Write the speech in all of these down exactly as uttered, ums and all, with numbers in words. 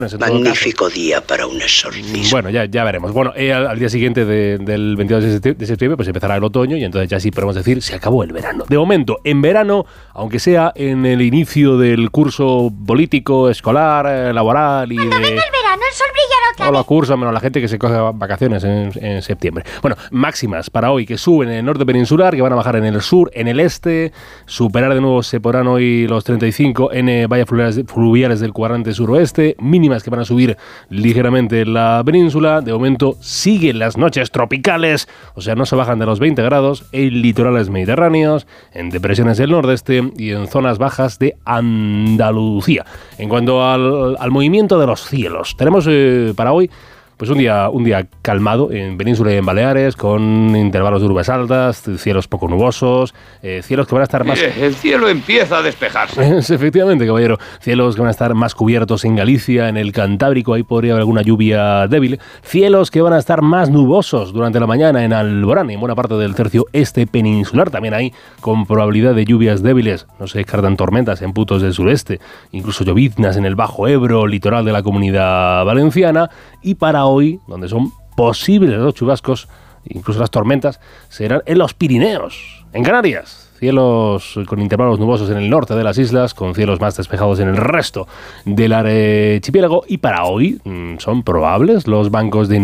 Magnífico día para un exorcismo. Bueno, ya, ya veremos. Bueno, eh, al, al día siguiente de, del veintidós de septiembre pues empezará el otoño y entonces ya sí podemos decir se acabó el verano. De momento, en verano, aunque sea en el inicio del curso político, escolar, eh, laboral y Cuando de... venga el verano, el sol brillará otra todos vez. los cursos, menos la gente que se coge vacaciones en, en septiembre. Bueno, máximas para hoy que suben en el norte peninsular, que van a bajar en el sur, en el este, superar de nuevo se podrán hoy los treinta y cinco en eh, vallas fluviales, fluviales del cuadrante suroeste, mínimas que van a subir ligeramente en la península. De momento siguen las noches tropicales, o sea, no se bajan de los veinte grados en litorales mediterráneos, en depresiones del nordeste y en zonas bajas de Andalucía. En cuanto al, al movimiento de los cielos, tenemos eh, para hoy pues un día, un día calmado en Península y en Baleares, con intervalos de nubes altas, cielos poco nubosos, eh, cielos que van a estar más... Mire, el cielo empieza a despejarse. Efectivamente, caballero. Cielos que van a estar más cubiertos en Galicia, en el Cantábrico, ahí podría haber alguna lluvia débil. Cielos que van a estar más nubosos durante la mañana en Alborán y en buena parte del tercio este peninsular. También hay con probabilidad de lluvias débiles. No se descartan tormentas en puntos del sureste, incluso lloviznas en el Bajo Ebro, litoral de la Comunidad Valenciana. Y para hoy, donde son posibles los chubascos, incluso las tormentas, serán en los Pirineos, en Canarias. Cielos con intervalos nubosos en el norte de las islas, con cielos más despejados en el resto del archipiélago. Y para hoy mmm, son probables los bancos de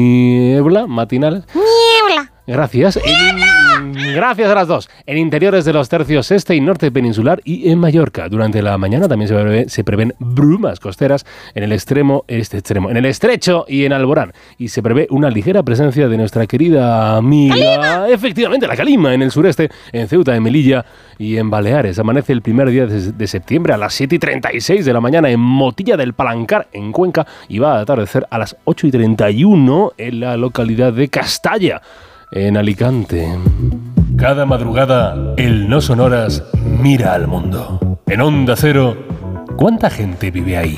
niebla matinales. Niebla. Gracias. En, gracias a las dos. En interiores de los tercios este y norte peninsular y en Mallorca. Durante la mañana también se, prevé, se prevén brumas costeras en el extremo, este extremo, en el estrecho y en Alborán. Y se prevé una ligera presencia de nuestra querida amiga, ¡Calima! Efectivamente, la calima en el sureste, en Ceuta, en Melilla y en Baleares. Amanece el primer día de, de septiembre a las siete y treinta y seis de la mañana en Motilla del Palancar, en Cuenca, y va a atardecer a las ocho y treinta y uno en la localidad de Castalla, en Alicante. Cada madrugada, el No Sonoras mira al mundo. En Onda Cero, ¿cuánta gente vive ahí?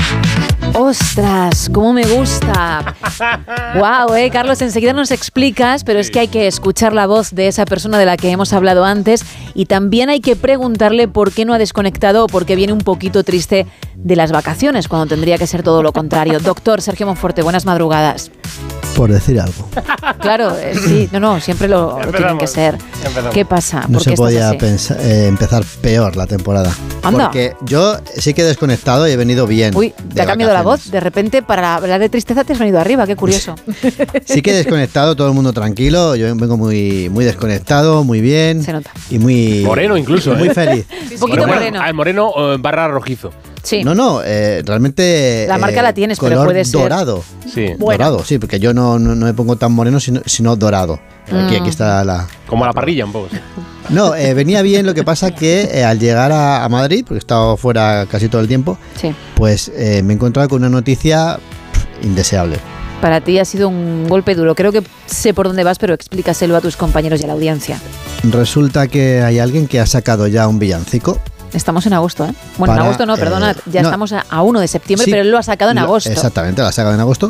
¡Ostras! ¡Cómo me gusta! ¡Guau, eh! Carlos, enseguida nos explicas, pero es que hay que escuchar la voz de esa persona de la que hemos hablado antes y también hay que preguntarle por qué no ha desconectado o por qué viene un poquito triste de las vacaciones, cuando tendría que ser todo lo contrario. Doctor Sergio Monforte, buenas madrugadas. Por decir algo. Claro, eh, sí, no, no, siempre lo, lo tienen que ser. Empezamos. ¿Qué pasa? No ¿Por qué se podía estás así? pensar, eh, empezar peor la temporada. Anda. Porque yo sí que he desconectado y he venido bien. Uy, te ha cambiado la voz. De repente, para hablar de tristeza te has venido arriba. Qué curioso. Sí que he desconectado, todo el mundo tranquilo. Yo vengo muy, muy desconectado, muy bien. Se nota. Y muy... Moreno incluso, Muy ¿eh? feliz. Un poquito Moreno. moreno. Ah, moreno eh, barra rojizo. Sí. No, no, eh, realmente... La marca eh, la tienes, pero color puede ser- dorado. Sí. Bueno. Dorado, sí, porque yo no, no, no me pongo tan moreno, sino, sino dorado. Aquí, aquí está la... Como a la parrilla un poco. Sí. No, eh, venía bien, lo que pasa que eh, al llegar a, a Madrid, porque he estado fuera casi todo el tiempo, Sí. pues eh, me he encontrado con una noticia pff, indeseable. Para ti ha sido un golpe duro. Creo que sé por dónde vas, pero explícaselo a tus compañeros y a la audiencia. Resulta que hay alguien que ha sacado ya un villancico. Estamos en agosto, ¿eh? Bueno, Para, en agosto no, perdona, eh, ya no. estamos a, a uno de septiembre, Sí, pero él lo ha sacado en Lo- agosto. Exactamente, la ha sacado en agosto.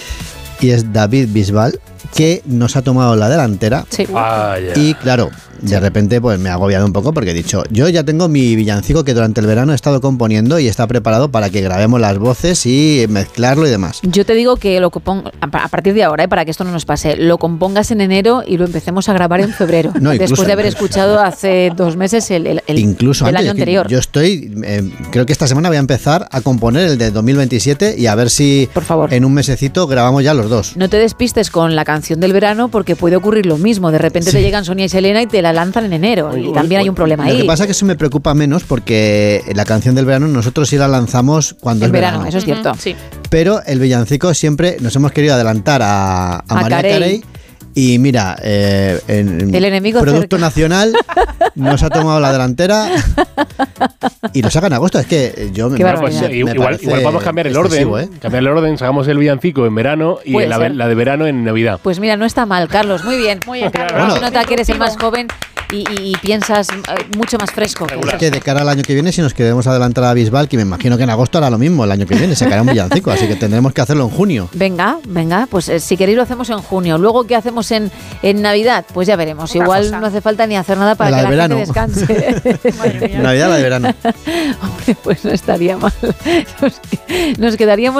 Y es David Bisbal, que nos ha tomado la delantera. Sí. Ah, ya. Y claro, de repente pues me ha agobiado un poco porque he dicho, yo ya tengo mi villancico que durante el verano he estado componiendo y está preparado para que grabemos las voces y mezclarlo y demás. Yo te digo que lo compon- a pa- a partir de ahora, ¿eh? Para que esto no nos pase, lo compongas en enero y lo empecemos a grabar en febrero. No, incluso después de haber antes. escuchado hace dos meses el, el, el- Incluso el antes, año es que anterior. yo estoy, eh, creo que esta semana voy a empezar a componer el de dos mil veintisiete y a ver si Por favor. en un mesecito grabamos ya los dos. No te despistes con la canción del verano porque puede ocurrir lo mismo. De repente Sí. te llegan Sonia y Selena y te la lanzan en enero. Uy, Y uy, también uy. hay un problema Lo ahí. que pasa es que eso me preocupa menos porque la canción del verano nosotros sí la lanzamos cuando El es verano, verano. eso es cierto. Sí. Pero el villancico siempre nos hemos querido adelantar a, a, A María Carey. Carey. Y mira, eh, en El enemigo Producto cerca. Nacional nos ha tomado la delantera y lo saca en agosto. Es que yo me, Qué me- Bueno, pues, barbaridad. me igual, parece igual podemos cambiar el orden. excesivo, ¿eh? Cambiar el orden, sacamos el villancico en verano y Puede la, ser. la de verano en Navidad. Pues mira, no está mal, Carlos. Muy bien. Muy bien, Carlos. Bueno. Se nota que eres el más joven y, y- y piensas eh, mucho más fresco. que Es eso. que de cara al año que viene, si nos queremos adelantar a Bisbal, que me imagino que en agosto hará lo mismo el año que viene, sacará un villancico, así que tendremos que hacerlo en junio. Venga, venga, pues eh, si queréis lo hacemos en junio. Luego, ¿qué hacemos en, en Navidad? Pues ya veremos. Otra Igual cosa. no hace falta ni hacer nada para La que del la gente verano. descanse. Madre mía. Navidad, la de verano. Hombre, pues no estaría mal. Nos, nos quedaríamos